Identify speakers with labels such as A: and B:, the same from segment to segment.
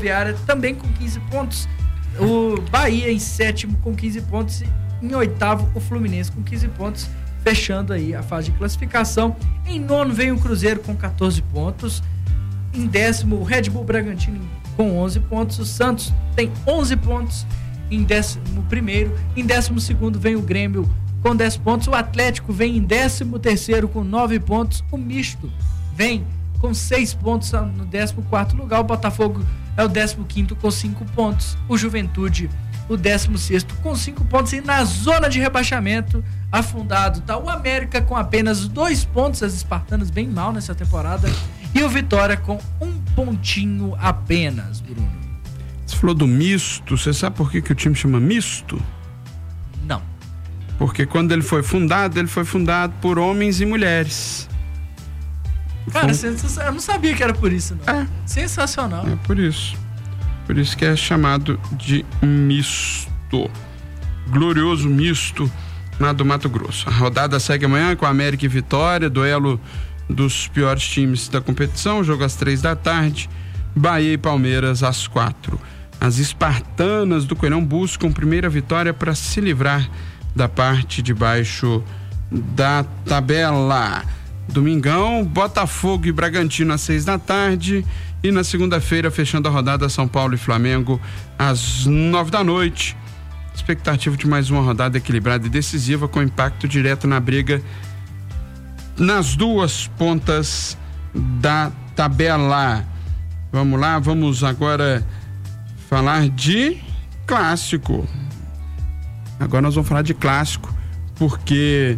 A: Ferroviária também com 15 pontos. O Bahia em sétimo com 15 pontos. Em oitavo, o Fluminense com 15 pontos, fechando aí a fase de classificação. Em nono vem o Cruzeiro com 14 pontos. Em décimo, o Red Bull Bragantino com 11 pontos. O Santos tem 11 pontos em 11º. Em 12º vem o Grêmio com 10 pontos. O Atlético vem em 13º com 9 pontos. O Misto vem com 6 pontos no 14º lugar. O Botafogo é o 15º com 5 pontos. O Juventude, o 16º com 5 pontos. E na zona de rebaixamento, afundado, tá o América com apenas 2 pontos. As espartanas bem mal nessa temporada. E o Vitória com 1 pontinho apenas, Bruno.
B: Você falou do misto. Você sabe por que o time chama misto?
A: Não.
B: Porque quando ele foi fundado por homens e mulheres.
A: Cara, eu não sabia que era por isso, não. É. Sensacional.
B: É por isso. Por isso que é chamado de misto. Glorioso misto lá do Mato Grosso. A rodada segue amanhã com América e Vitória, duelo dos piores times da competição, jogo às 15h. Bahia e Palmeiras às 16h. As espartanas do Coelhão buscam primeira vitória para se livrar da parte de baixo da tabela. Domingão, Botafogo e Bragantino às 18h. E na segunda-feira, fechando a rodada, São Paulo e Flamengo às 21h. Expectativa de mais uma rodada equilibrada e decisiva, com impacto direto na briga nas duas pontas da tabela. Vamos lá, vamos agora falar de clássico. Agora nós vamos falar de clássico, porque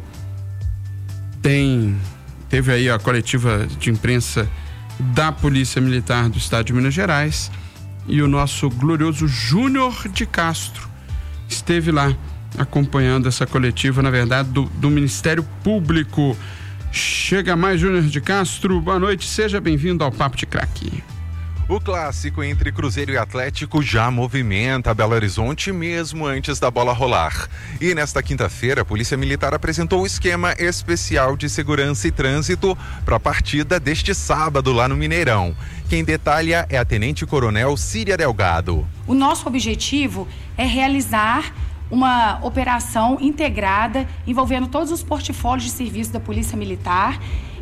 B: teve aí a coletiva de imprensa da Polícia Militar do Estado de Minas Gerais, e o nosso glorioso Júnior de Castro esteve lá acompanhando essa coletiva, na verdade, do Ministério Público. Chega mais, Júnior de Castro. Boa noite, seja bem-vindo ao Papo de Craque.
C: O clássico entre Cruzeiro e Atlético já movimenta Belo Horizonte mesmo antes da bola rolar. E nesta quinta-feira, a Polícia Militar apresentou o esquema especial de segurança e trânsito para a partida deste sábado lá no Mineirão. Quem detalha é a Tenente Coronel Círia Delgado.
D: O nosso objetivo é realizar uma operação integrada envolvendo todos os portfólios de serviço da Polícia Militar,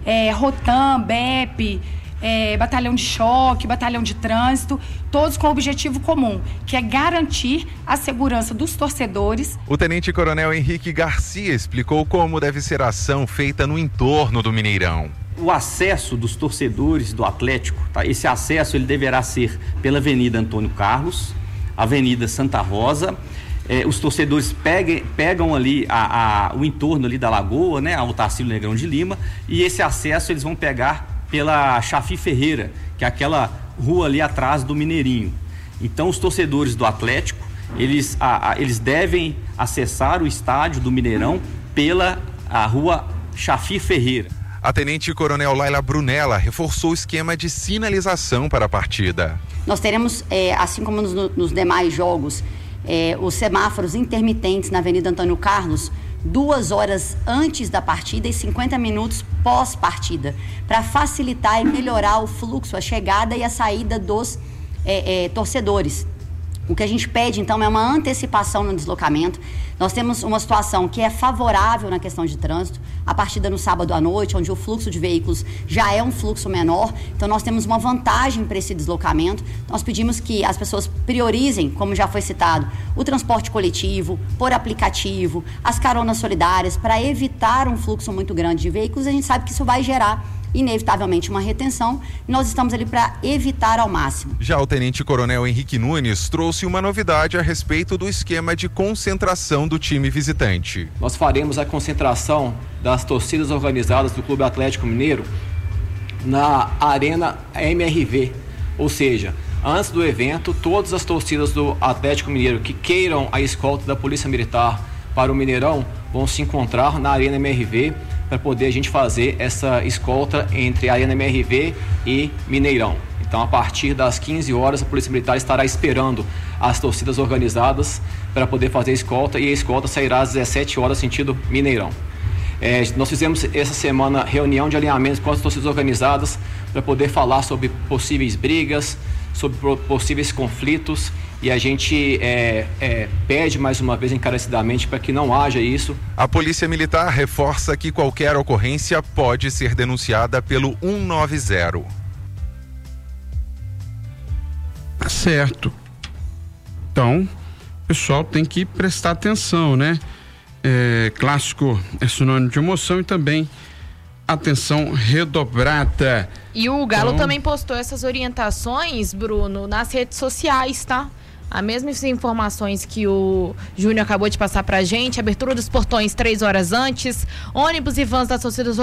D: Rotam, BEP, batalhão de choque, batalhão de trânsito, todos com o objetivo comum, que é garantir a segurança dos torcedores. O Tenente Coronel Henrique Garcia explicou como deve ser a ação feita no entorno do Mineirão.
E: O acesso dos torcedores do Atlético, tá? Esse acesso ele deverá ser pela Avenida Antônio Carlos, Avenida Santa Rosa. Os torcedores pegam ali o entorno ali da Lagoa, né, a Otacílio Negrão de Lima, e esse acesso eles vão pegar pela Chafi Ferreira, que é aquela rua ali atrás do Mineirinho. Então os torcedores do Atlético, eles devem acessar o estádio do Mineirão pela rua Chafi Ferreira.
C: A Tenente Coronel Laila Brunella reforçou o esquema de sinalização para a partida.
F: Nós teremos, assim como nos demais jogos, os semáforos intermitentes na Avenida Antônio Carlos, 2 horas antes da partida e 50 minutos pós-partida, para facilitar e melhorar o fluxo, a chegada e a saída dos torcedores. O que a gente pede, então, é uma antecipação no deslocamento. Nós temos uma situação que é favorável na questão de trânsito, a partida no sábado à noite, onde o fluxo de veículos já é um fluxo menor, então nós temos uma vantagem para esse deslocamento. Nós pedimos que as pessoas priorizem, como já foi citado, o transporte coletivo, por aplicativo, as caronas solidárias, para evitar um fluxo muito grande de veículos. A gente sabe que isso vai gerar inevitavelmente uma retenção, e nós estamos ali para evitar ao máximo.
C: Já o Tenente Coronel Henrique Nunes trouxe uma novidade a respeito do esquema de concentração do time visitante.
G: Nós faremos a concentração das torcidas organizadas do Clube Atlético Mineiro na Arena MRV, ou seja, antes do evento, todas as torcidas do Atlético Mineiro que queiram a escolta da Polícia Militar para o Mineirão vão se encontrar na Arena MRV para poder a gente fazer essa escolta entre a Arena MRV e Mineirão. Então, a partir das 15 horas, a Polícia Militar estará esperando as torcidas organizadas para poder fazer a escolta, e a escolta sairá às 17 horas sentido Mineirão. Nós fizemos essa semana reunião de alinhamento com as torcidas organizadas para poder falar sobre possíveis brigas, sobre possíveis conflitos, e a gente pede mais uma vez encarecidamente para que não haja isso.
C: A Polícia Militar reforça que qualquer ocorrência pode ser denunciada pelo 190.
B: Tá certo. Então, o pessoal tem que prestar atenção, né? Clássico é sinônimo de emoção e também atenção redobrada.
H: E o Galo também postou essas orientações, Bruno, nas redes sociais, tá? As mesmas informações que o Júnior acabou de passar pra gente, abertura dos portões 3 horas antes, ônibus e vans das torcidas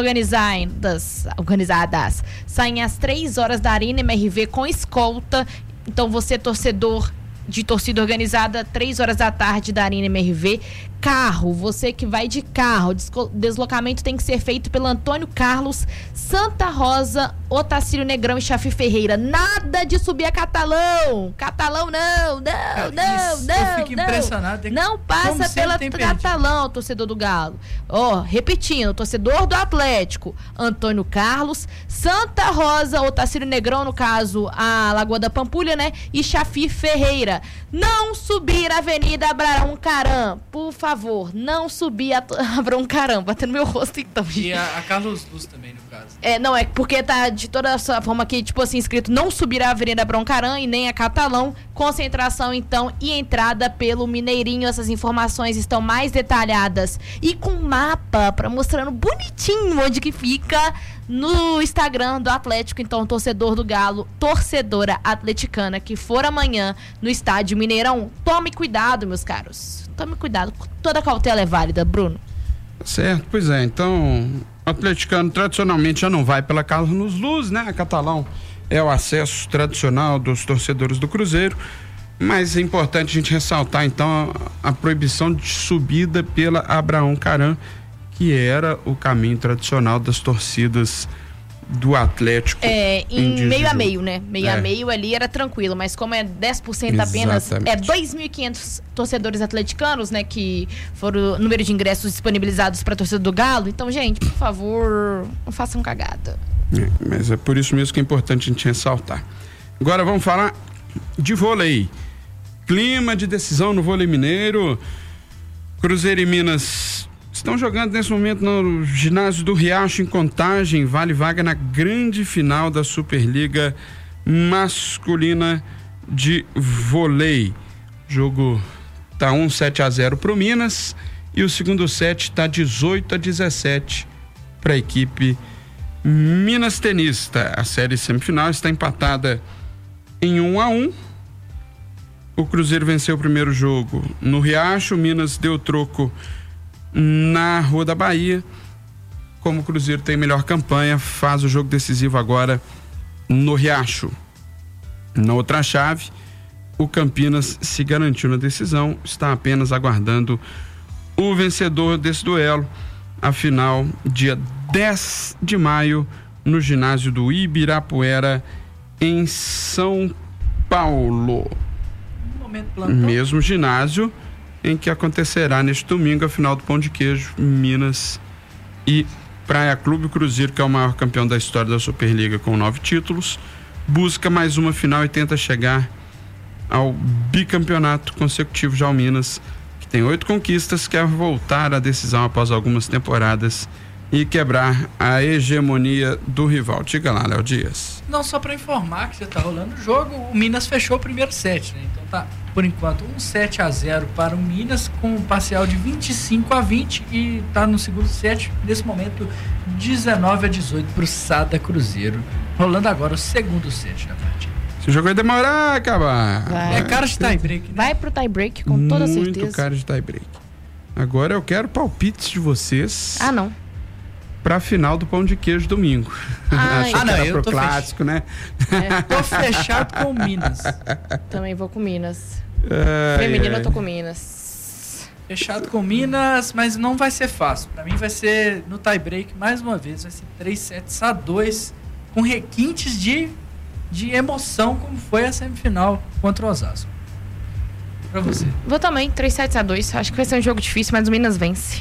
H: organizadas saem às 3 horas da Arena MRV com escolta. Então você, torcedor de torcida organizada, 3 horas da tarde da Arena MRV. Carro, você que vai de carro, deslocamento tem que ser feito pelo Antônio Carlos, Santa Rosa, Otacílio Negrão e Chafi Ferreira. Nada de subir a Catalão. Catalão não.
A: Eu fico impressionado.
H: Não passa pela Catalão, torcedor do Galo. Repetindo, torcedor do Atlético, Antônio Carlos, Santa Rosa, Otacílio Negrão, no caso, a Lagoa da Pampulha, né? E Chafi Ferreira. Não subir a Avenida Abraão Caram, por favor, não subir a Abraão Caram, batendo meu rosto então.
A: E a Carlos Luz também, no caso.
H: Não, é porque tá de toda essa forma aqui, tipo assim, escrito não subir a Avenida Abraão Caram e nem a Catalão. Concentração, então, e entrada pelo Mineirinho. Essas informações estão mais detalhadas e com mapa, mostrando bonitinho onde que fica no Instagram do Atlético. Então, torcedor do Galo, torcedora atleticana que for amanhã no estádio Mineirão, tome cuidado, meus caros. Tome cuidado, toda cautela é válida, Bruno.
B: Certo, pois é. Então, o atleticano tradicionalmente já não vai pela Carlos Luz, né? A Catalão é o acesso tradicional dos torcedores do Cruzeiro, mas é importante a gente ressaltar então a proibição de subida pela Abraão Caram, que era o caminho tradicional das torcidas do Atlético.
H: Em meio a meio, né? Meio a meio ali era tranquilo, mas como é 10% apenas, 2.500 torcedores atleticanos, né? Que foram o número de ingressos disponibilizados para a torcida do Galo. Então, gente, por favor, não façam cagada.
B: Mas é por isso mesmo que é importante a gente ressaltar. Agora vamos falar de vôlei. Clima de decisão no vôlei mineiro. Cruzeiro e Minas estão jogando nesse momento no ginásio do Riacho, em Contagem. Vale vaga na grande final da Superliga masculina de vôlei. O jogo tá 7-0 pro Minas e o segundo set tá 18-17 para a equipe Minas Tenista. A série semifinal está empatada em 1-1. O Cruzeiro venceu o primeiro jogo no Riacho, o Minas deu troco na Rua da Bahia. Como o Cruzeiro tem melhor campanha, faz o jogo decisivo agora no Riacho. Na outra chave, o Campinas se garantiu na decisão, está apenas aguardando o vencedor desse duelo. A final, dia 10 de maio, no ginásio do Ibirapuera, em São Paulo. Mesmo ginásio em que acontecerá neste domingo a final do Pão de Queijo, Minas e Praia Clube. Cruzeiro, que é o maior campeão da história da Superliga com 9 títulos, busca mais uma final e tenta chegar ao bicampeonato consecutivo. Já o Minas, que tem 8 conquistas, quer voltar à decisão após algumas temporadas e quebrar a hegemonia do rival. Diga lá, Léo Dias.
A: Não, só para informar que já tá rolando o jogo, o Minas fechou o primeiro set, né? Então tá, por enquanto, 7-0 para o Minas, com um parcial de 25-20, e tá no segundo set, nesse momento, 19-18 pro Sada Cruzeiro. Rolando agora o segundo set da partida.
B: Esse jogo vai demorar, acabar.
A: É cara de tie-break, né?
H: Vai pro tie-break, com toda certeza.
B: Muito cara de tie-break. Agora eu quero palpites de vocês.
H: Não.
B: Pra final do Pão de Queijo domingo. Acho que era pro clássico, né?
A: Tô fechado com o Minas.
H: Também vou com Minas. Feminino eu tô com Minas.
A: Fechado com Minas, mas não vai ser fácil. Pra mim vai ser no tie-break, mais uma vez, vai ser 3-7-2, com requintes de emoção, como foi a semifinal contra o Osasco. Pra você.
H: Vou também, 3-7-2. Acho que vai ser um jogo difícil, mas o Minas vence.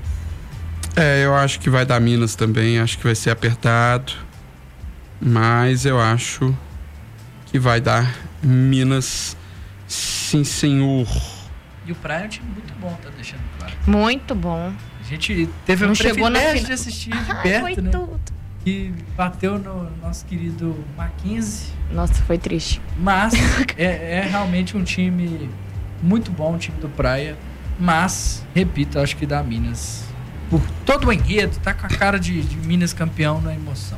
B: Eu acho que vai dar Minas também, acho que vai ser apertado, mas eu acho que vai dar Minas, sim senhor.
A: E o Praia é um time muito bom, tá deixando claro.
H: Muito bom.
A: A gente teve o privilégio de assistir de perto,
H: foi
A: né?
H: tudo.
A: E bateu no nosso querido Mackenzie.
H: Nossa, foi triste.
A: Mas é realmente um time muito bom, o time do Praia. Mas, repito, acho que dá Minas. Por todo o enredo, tá com a cara de Minas campeão na emoção.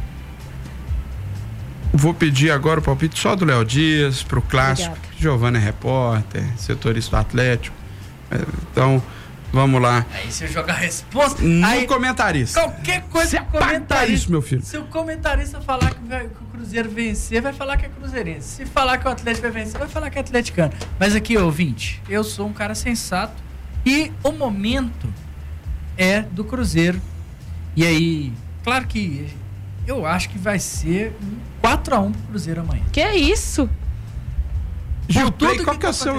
B: Vou pedir agora o palpite só do Léo Dias pro clássico. Giovana é repórter, setorista do Atlético. Então, vamos lá.
A: Aí se eu jogar a resposta...
B: No
A: aí,
B: comentarista.
A: Qualquer coisa que o comentarista...
B: isso, meu filho.
A: Se o comentarista falar que o Cruzeiro vencer, vai falar que é cruzeirense. Se falar que o Atlético vai vencer, vai falar que é atleticano. Mas aqui, ouvinte, eu sou um cara sensato e o momento é do Cruzeiro. E aí, claro que eu acho que vai ser 4-1 pro Cruzeiro amanhã.
H: Que isso?
B: Gilplay, qual que é o seu...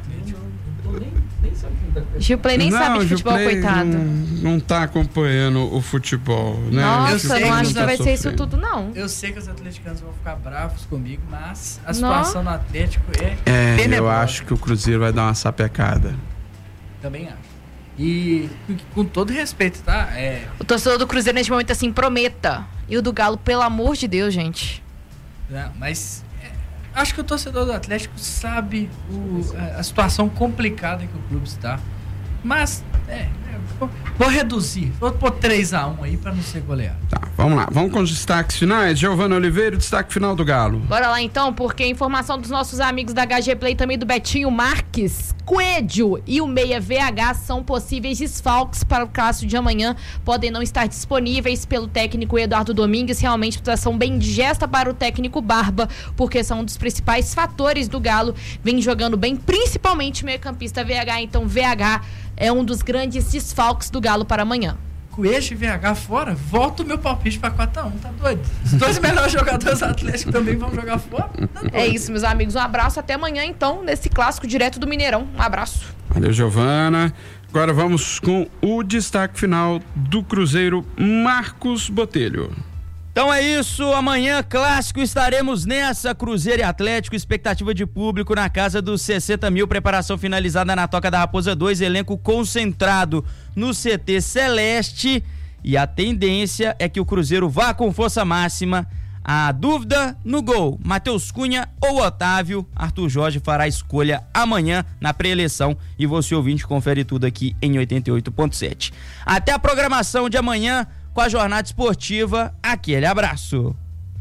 H: Gilplay nem sabe de futebol, coitado.
B: Não tá acompanhando o futebol, né?
H: Nossa, eu não acho que vai ser isso tudo, não.
A: Eu sei que os atleticanos vão ficar bravos comigo, mas a situação no Atlético é tenebrosa.
B: Eu acho que o Cruzeiro vai dar uma sapecada.
A: Também acho. E com todo respeito, tá?
H: O torcedor do Cruzeiro neste momento assim, prometa. E o do Galo, pelo amor de Deus, gente.
A: Não, mas acho que o torcedor do Atlético sabe a situação complicada que o clube está. Mas, vou reduzir. Vou pôr 3-1 aí pra não ser goleado.
B: Tá, vamos lá. Vamos com os destaques finais. Giovana Oliveira, o destaque final do Galo.
H: Bora lá então, porque informação dos nossos amigos da HG Play, também do Betinho Marques, Coelho e o Meia VH são possíveis desfalques para o clássico de amanhã. Podem não estar disponíveis pelo técnico Eduardo Domingues. Realmente, situação bem digesta para o técnico Barba, porque são um dos principais fatores do Galo. Vem jogando bem, principalmente o meio-campista VH. Então, VH é um dos grandes desfalques do Galo para amanhã.
A: Coelho e VH fora, volta o meu palpite para 4-1, tá doido? Os dois melhores jogadores atléticos também vão jogar fora? Tá
H: é isso, meus amigos. Um abraço, até amanhã, então, nesse clássico direto do Mineirão. Um abraço.
B: Valeu, Giovana. Agora vamos com o destaque final do Cruzeiro, Marcos Botelho.
I: Então é isso, amanhã clássico, estaremos nessa, Cruzeiro e Atlético, expectativa de público na casa dos 60 mil, preparação finalizada na Toca da Raposa 2, elenco concentrado no CT Celeste e a tendência é que o Cruzeiro vá com força máxima. A dúvida no gol, Matheus Cunha ou Otávio, Arthur Jorge fará a escolha amanhã na pré-eleição e você ouvinte confere tudo aqui em 88.7. Até a programação de amanhã com a jornada esportiva, aquele abraço.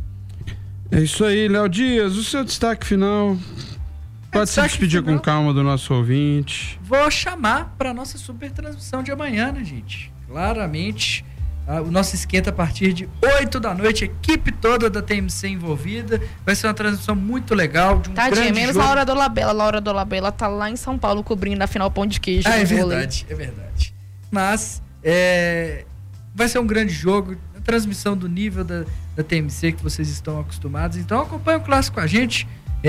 B: É isso aí, Léo Dias, o seu destaque final. Pode se despedir com calma do nosso ouvinte.
A: Vou chamar para nossa super transmissão de amanhã, né, gente? Claramente, o nosso esquenta a partir de 8 da noite, equipe toda da TMC envolvida. Vai ser uma transmissão muito legal, de um grande
H: menos
A: jogo.
H: a Laura Dolabella. A Laura Dolabella tá lá em São Paulo cobrindo a final Pão de Queijo.
A: É verdade. Mas, vai ser um grande jogo, a transmissão do nível da TMC que vocês estão acostumados. Então acompanhe o clássico com a gente.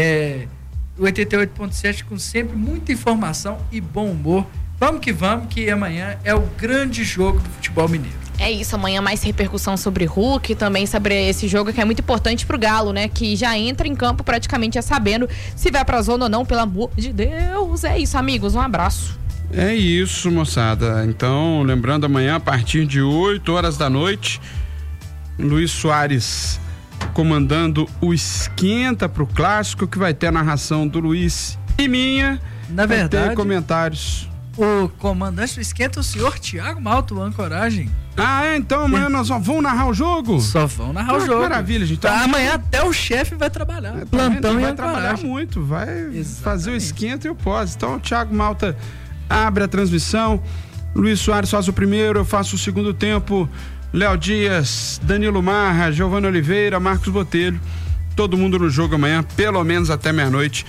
A: O 88.7 com sempre muita informação e bom humor. Vamos, que amanhã é o grande jogo do futebol mineiro.
H: É isso, amanhã mais repercussão sobre Hulk, também sobre esse jogo que é muito importante pro Galo, né? Que já entra em campo praticamente já sabendo se vai pra zona ou não, pelo amor de Deus. É isso, amigos, um abraço.
B: É isso, moçada. Então, lembrando, amanhã a partir de 8 horas da noite, Luiz Soares comandando o esquenta pro clássico, que vai ter a narração do Luiz e minha.
A: Na verdade,
B: vai ter comentários.
A: O comandante do esquenta é o senhor Thiago Malto, ancoragem.
B: Então amanhã nós só vamos narrar o jogo?
A: Só vão narrar o jogo.
B: Maravilha, gente. Então,
A: amanhã até o chefe vai trabalhar. Plantão
B: vai trabalhar muito, vai fazer o esquenta e o pós. Então o Thiago Malta abre a transmissão, Luiz Soares faz o primeiro, eu faço o segundo tempo, Léo Dias, Danilo Marra, Giovana Oliveira, Marcos Botelho, todo mundo no jogo amanhã, pelo menos até meia-noite.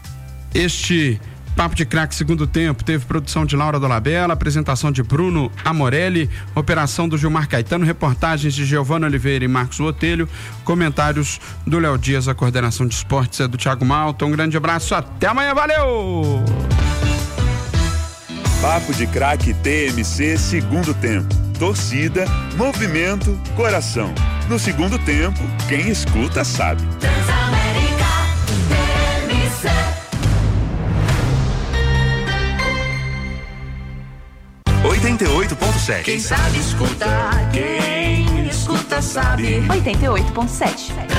B: Este Papo de Craque segundo tempo teve produção de Laura Dolabella, apresentação de Bruno Amorelli, operação do Gilmar Caetano, reportagens de Giovana Oliveira e Marcos Botelho, comentários do Léo Dias, a coordenação de esportes é do Thiago Malta. Um grande abraço, até amanhã, valeu!
J: Papo de Craque TMC segundo tempo. Torcida, movimento, coração. No segundo tempo, quem escuta sabe.
K: Transamérica. 88.7.
L: Quem sabe escuta, quem escuta sabe.
M: 88.7.